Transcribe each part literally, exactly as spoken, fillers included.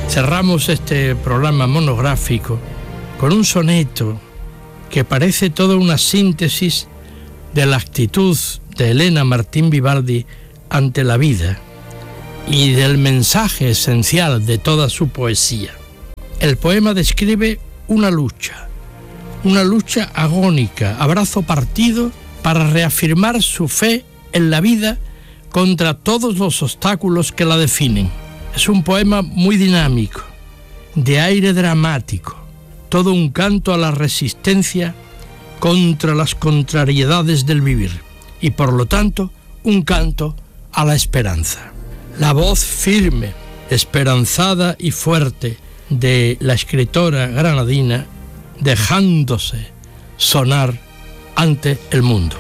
Cerramos este programa monográfico con un soneto que parece toda una síntesis de la actitud de Elena Martín Vivaldi ante la vida y del mensaje esencial de toda su poesía. El poema describe una lucha, una lucha agónica, a brazo partido, para reafirmar su fe en la vida contra todos los obstáculos que la definen. Es un poema muy dinámico, de aire dramático, todo un canto a la resistencia contra las contrariedades del vivir y, por lo tanto, un canto a la esperanza. La voz firme, esperanzada y fuerte de la escritora granadina, dejándose sonar ante el mundo.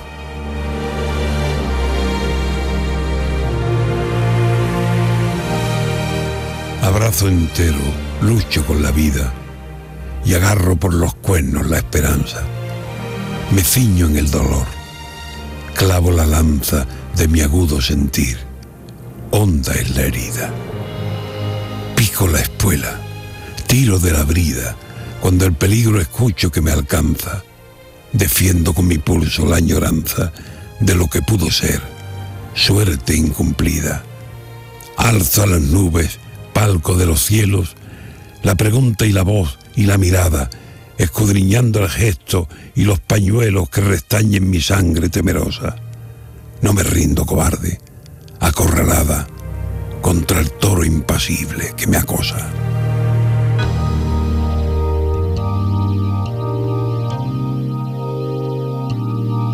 Abrazo entero, lucho con la vida y agarro por los cuernos la esperanza. Me ciño en el dolor, clavo la lanza de mi agudo sentir, honda es la herida. Pico la espuela, tiro de la brida, cuando el peligro escucho que me alcanza. Defiendo con mi pulso la añoranza de lo que pudo ser, suerte incumplida. Alzo a las nubes, palco de los cielos, la pregunta y la voz y la mirada, escudriñando el gesto y los pañuelos que restañen mi sangre temerosa. No me rindo, cobarde, acorralada contra el toro impasible que me acosa.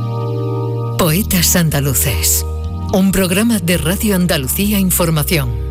Poetas Andaluces, un programa de Radio Andalucía Información.